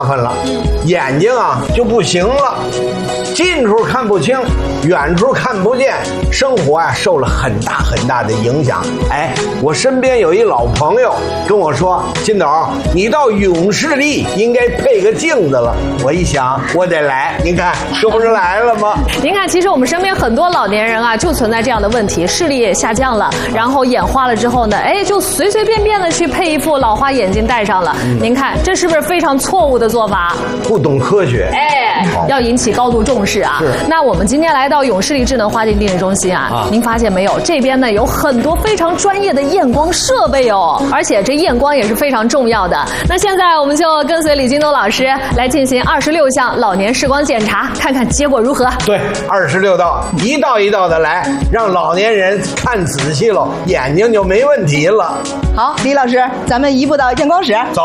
烦了，眼睛啊就不行了，近处看不清，远处看不见，生活啊受了很大的影响。哎，我身边有一老朋友跟我说，金斗，你到永视力应该配个镜子了。我一想，我得来，您看这不是来了吗？ 您看，其实我们身边很多老年人啊，就存在这样的问题，视力也下降了，然后眼花了之后呢，哎，就随便的去配一副老花眼镜戴上了。您看，这是不是非常错误的做法？ 不懂科学， 哎，要引起高度重视啊！ 是。 那我们今天来到永视力智能花镜定位中心啊，您发现没有？这边呢有很多非常专业的验光设备哦，而且这验光也是非常重要的。那现在我们就跟随李金斗老师来进行26项老年视光检查，看看结果如何。 对，26道，一道一道的来，让老年人看仔细了，眼睛就没问题了。 好，李老师，咱们移步到验光室， 走。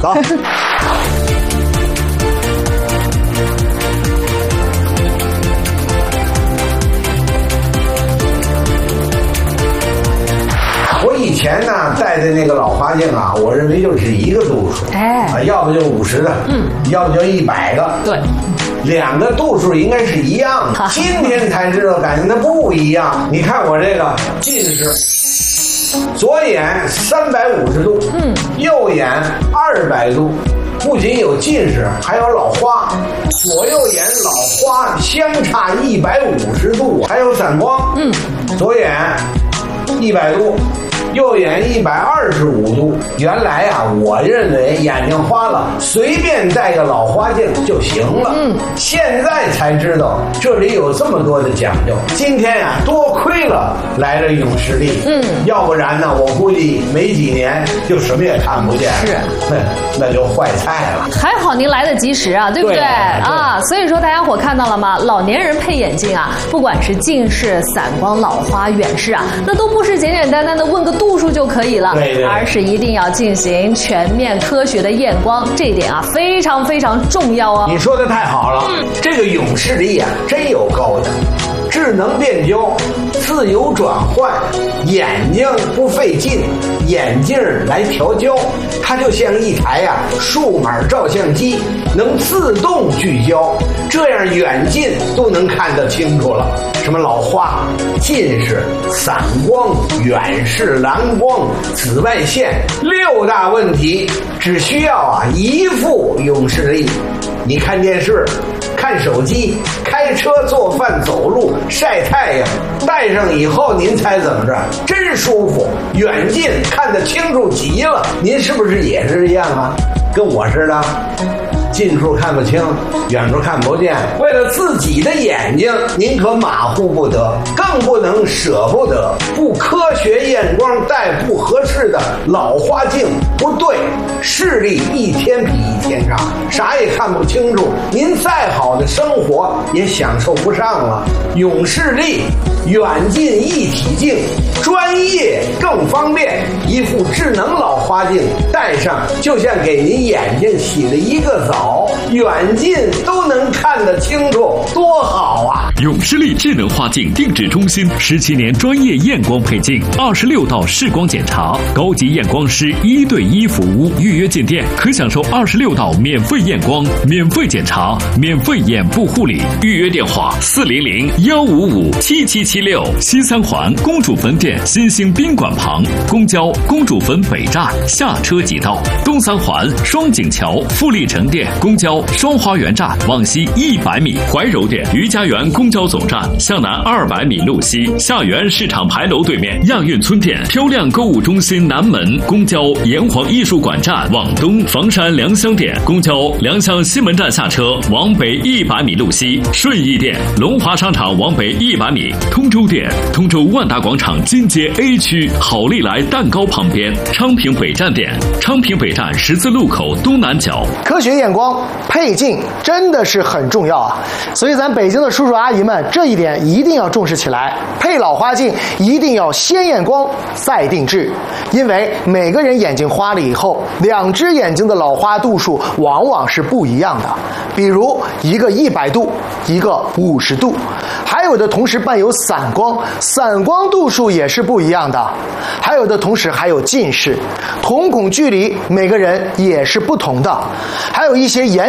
我以前呢戴的那个老花镜啊，我认为就是一个度数，要不就50的，要不就100个， 对， 两个度数应该是一样的。今天才知道，感觉它不一样。你看我这个近视，左眼350度，右眼200度。不仅有近视，还有老花，左右眼老花相差150度，还有散光。左眼100度，右眼125度。原来啊，我认为眼睛花了，随便戴个老花镜就行了。现在才知道这里有这么多的讲究。今天啊，多亏了来了永视力。要不然呢，我估计没几年就什么也看不见了。是，那就坏菜了。 还好您来得及时啊，对不对？啊，所以说大家伙看到了吗？老年人配眼镜啊，不管是近视、散光、老花、远视啊，那都不是简简单单的问个度数就可以了，而是一定要进行全面科学的验光，这一点啊非常重要哦。 你说的太好了，这个永视力啊真有够的，智能变焦，自由转换，眼睛不费劲，眼镜来调焦，它就像一台数码照相机，能自动聚焦，这样远近都能看得清楚了。什么老花、近视、散光、远视、蓝光、紫外线6大问题，只需要一副永视力。你看电视、看手机、开车、做饭、走路、晒太阳，戴上以后您猜怎么着？真舒服，远近看得清楚极了。您是不是也是这样啊？跟我似的，近处看不清，远处看不见，为了自己的眼睛，您可马虎不得，更不能舍不得。不科学验光戴不合适的老花镜，不对，视力一天比一天差，啥也看不清楚，您再好的生活也享受不上了。永视力远近一体镜，专业更方便，一副智能老花镜戴上，就像给您眼睛洗了一个澡，远近都能看得清楚，多好啊！ 永视力智能花镜定制中心17年专业验光配镜，26道视光检查，高级验光师1对1服务，预约进店可享受26道免费验光、免费检查、免费眼部护理。预约电话400-155-7776，西三环公主坟店新兴宾馆旁，公交公主坟北站下车即到；东三环双井桥富力城店公交双花园站往西100米，怀柔店于家园公交总站向南200米路西，下园市场牌楼对面亚运村店漂亮购物中心南门，公交炎黄艺术馆站往东，房山良乡店公交良乡西门站下车往北100米路西，顺义店龙华商场往北100米，通州店通州万达广场金街 A 区好利来蛋糕旁边，昌平北站店昌平北站十字路口东南角。 科学验光配镜真的是很重要啊，所以咱北京的叔叔阿姨们这一点一定要重视起来。配老花镜一定要先验光再定制，因为每个人眼睛花了以后，2只眼睛的老花度数往往是不一样的，比如一个100度，一个50度，还有有的同时伴有散光，散光度数也是不一样的。还有的同时还有近视，瞳孔距离每个人也是不同的。还有一些